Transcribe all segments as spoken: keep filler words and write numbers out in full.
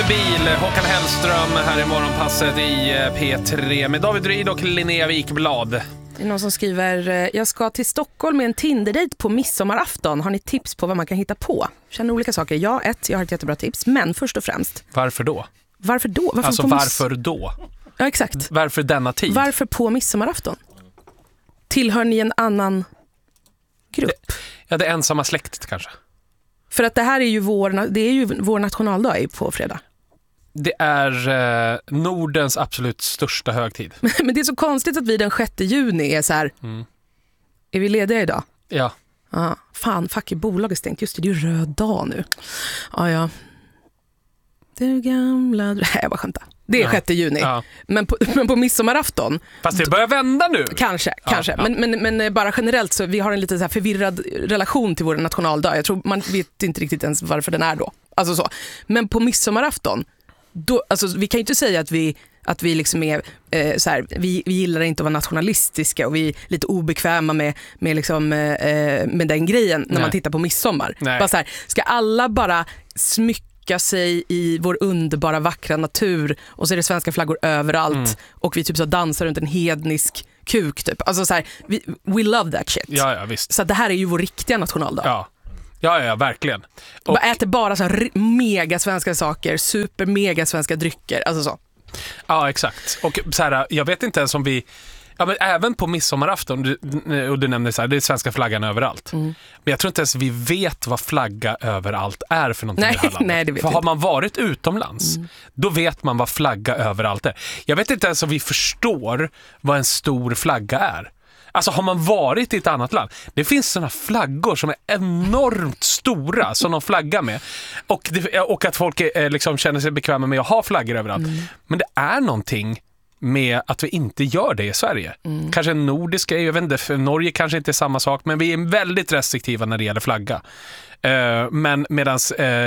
för bil. Håkan Hellström här i morgonpasset i P tre med David Ryd och Linnea Wikblad. Det är någon som skriver: jag ska till Stockholm med en Tinder-date på midsommarafton. Har ni tips på vad man kan hitta på? Känner olika saker. Ja, ett, jag har ett jättebra tips. Men först och främst, Varför då? Varför då? Varför alltså på varför då? Ja, exakt. Varför denna tid? Varför på midsommarafton? Tillhör ni en annan grupp? Det, ja, det är ensamma släktet kanske. För att det här är ju vår, det är ju vår nationaldag på fredag. Det är eh, Nordens absolut största högtid. Men det är så konstigt att vi den sjätte juni är så här. Mm. Är vi lediga idag? Ja. Ah, fan, fuck, i bolaget stängt. Just det, det är ju röd dag nu. Ah, ja. Du gamla... Nej, jag bara skämtar. Det är ja. sjätte juni. Ja. Men, på, men på midsommarafton... Fast det börjar vända nu. Kanske, ja, kanske. Ja. Men, men, men bara generellt så vi har en lite så här förvirrad relation till vår nationaldag. Jag tror man vet inte riktigt ens varför den är då. Alltså så. Men på midsommarafton, då, alltså, vi kan ju inte säga att vi, att vi liksom är eh, så här, vi, vi gillar inte att vara nationalistiska och vi är lite obekväma med, med, liksom, eh, med den grejen när Nej. man tittar på midsommar. Bara så här, ska alla bara smycka sig i vår underbara vackra natur och så är det svenska flaggor överallt mm. och vi typ så dansar runt en hednisk kuk typ. Alltså så här, we, we love that shit. Ja, ja, visst. Så det här är ju vår riktiga nationaldag. Ja. Ja, ja, verkligen. Och bara äter bara så här mega svenska saker, super mega svenska drycker, alltså så. Ja, exakt. Och så här, jag vet inte ens om vi... Ja, men även på midsommarafton, du, och du nämnde så här, det är svenska flaggan överallt. Mm. Men jag tror inte ens vi vet vad flagga överallt är för någonting nej, i det här landet. Nej, det vet för har inte. man varit utomlands, mm. då vet man vad flagga överallt är. Jag vet inte ens om vi förstår vad en stor flagga är. Alltså har man varit i ett annat land, det finns såna flaggor som är enormt stora som de flaggar med. Och, det, och att folk är, liksom, känner sig bekväma med att ha flaggor överallt. Mm. Men det är någonting med att vi inte gör det i Sverige. Mm. Kanske en nordisk grej, jag vet inte, för Norge kanske inte är samma sak, men vi är väldigt restriktiva när det gäller flagga. Uh, men medans uh,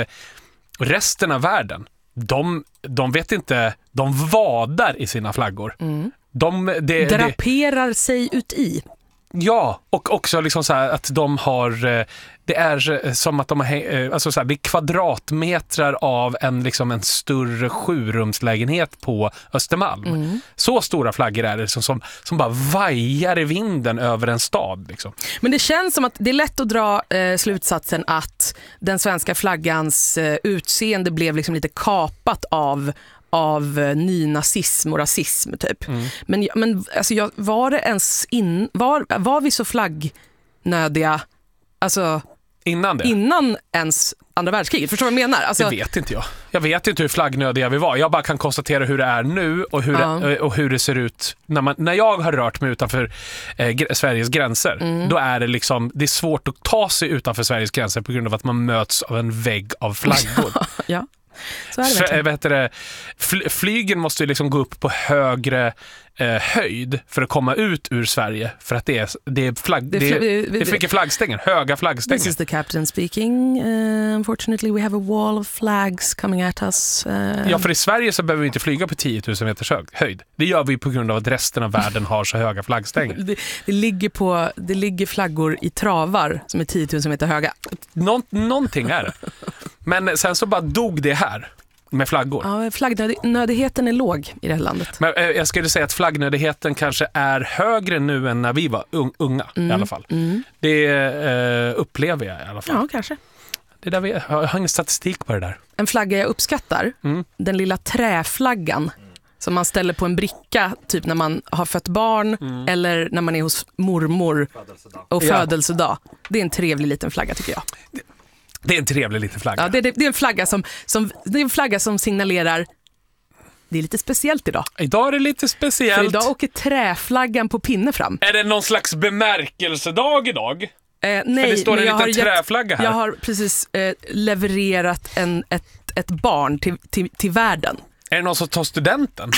resten av världen, de, de vet inte, de vadar i sina flaggor. Mm. De det, draperar det, sig ut i. Ja, och också liksom så här att de har, det är som att de har, alltså så här, det är kvadratmetrar av en, liksom en större sjurumslägenhet på Östermalm. Mm. Så stora flaggor är det som, som, som bara vajar i vinden över en stad. Liksom. Men det känns som att det är lätt att dra eh, slutsatsen att den svenska flaggans eh, utseende blev liksom lite kapat av av nynazism och rasism typ. Mm. Men, men alltså, jag, var det ens in, var, var vi så flaggnödiga alltså, innan det? Innan ens andra världskriget? Förstår du vad jag menar? Alltså, det vet inte jag. Jag vet inte hur flaggnödiga vi var. Jag bara kan konstatera hur det är nu och hur, ja. det, och hur det ser ut när, man, när jag har rört mig utanför eh, Sveriges gränser. Mm. Då är det liksom, det är svårt att ta sig utanför Sveriges gränser på grund av att man möts av en vägg av flaggor. Ja. Så är det För, vet du, fly, flygen måste ju liksom gå upp på högre eh, höjd för att komma ut ur Sverige, för att det är, det är, flagg, det, det, det, det är för mycket flaggstänger, höga flaggstänger. This is the captain speaking. Uh, unfortunately we have a wall of flags coming at us. Uh... Ja, för i Sverige så behöver vi inte flyga på tio tusen meters höjd. Det gör vi på grund av att resten av världen har så höga flaggstänger. det, det, ligger på, det ligger flaggor i travar som är tio tusen meter höga. Nå, någonting är det. Men sen så bara dog det här med flaggor. Ja, flaggnödigheten är låg i det här landet. Men eh, jag skulle säga att flaggnödigheten kanske är högre nu än när vi var unga mm, i alla fall. Mm. Det eh, upplever jag i alla fall. Ja, kanske. Det där vi, jag har ingen statistik på det där. En flagga jag uppskattar, mm. den lilla träflaggan som man ställer på en bricka typ när man har fött barn mm. eller när man är hos mormor födelsedag. och födelsedag. Ja. Det är en trevlig liten flagga tycker jag. Det, det är en trevlig liten flagga. Ja, det, det, det är en flagga som, som, det är en flagga som signalerar det är lite speciellt idag. Idag är det lite speciellt. För idag åker träflaggan på pinne fram. Är det någon slags bemärkelsedag idag? Eh, nej, För det står en liten liten träflagga här. Jag har precis eh, levererat en, ett, ett barn till, till, till världen. Är det någon som tar studenten?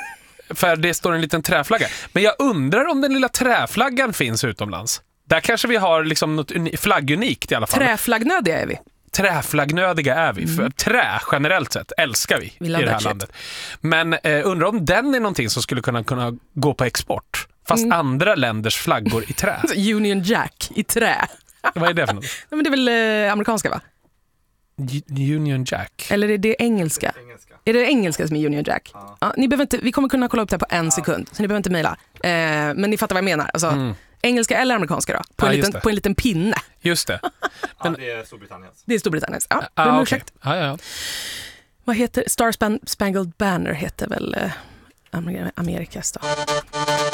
För det står en liten träflagga. Men jag undrar om den lilla träflaggan finns utomlands. Där kanske vi har liksom något uni- flaggunikt i alla fall. Träflaggnödiga är vi. Träflaggnödiga är vi. Mm. För trä generellt sett älskar vi, vi i det här shit. landet. Men eh, undrar om den är någonting som skulle kunna, kunna gå på export. Fast mm. andra länders flaggor i trä. Union Jack i trä. Vad är det för något? Men det är väl eh, amerikanska va? Union Jack. Eller är det engelska? Engelska. Är det engelska som är Union Jack? Ja. Ja, ni behöver inte, vi kommer kunna kolla upp det här på en sekund, så ni behöver inte mejla. Eh, men ni fattar vad jag menar. Alltså, Mm. engelska eller amerikanska då? På, Ja, en just liten, det. på en liten pinne. Just det. Ja, det är Storbritanniens. Det är Storbritanniens. Ja, ber Ah, om okej. ursäkt. Ja, ja, ja. Vad heter Star Span- Spangled Banner heter väl eh, Amer- Amerikas då?